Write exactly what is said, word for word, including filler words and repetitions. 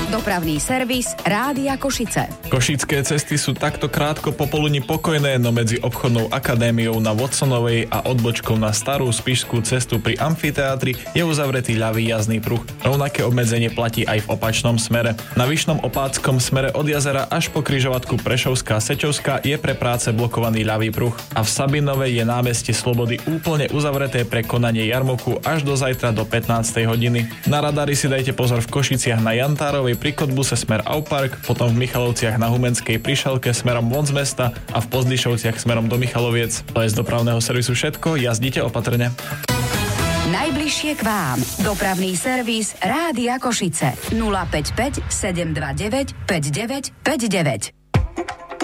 Dopravný servis Rádia Košice. Košické cesty sú takto krátko popoludní pokojné, no medzi obchodnou akadémiou na Watsonovej a odbočkou na Starú Spišskú cestu pri amfiteátri je uzavretý ľavý jazdný pruh. Rovnaké obmedzenie platí aj v opačnom smere. Na Vyšnom Opátskom smere od jazera až po križovatku Prešovská Sečovská je pre práce blokovaný ľavý pruh a v Sabinovej je námestie Slobody úplne uzavreté pre konanie jarmoku až do zajtra do pätnástej hodiny. Na radari si dajte pozor v Košiciach na Jantárovej pri Kotbuse smer Aupark, potom v Michalovciach na Humenskej pri Šalke smerom von z mesta a v Pozdyšovciach smerom do Michaloviec. To je z dopravného servisu všetko, jazdite opatrne. Najbližšie k vám. Dopravný servis Rádia Košice. nula päť päť sedem dva deväť päť deväť päť deväť.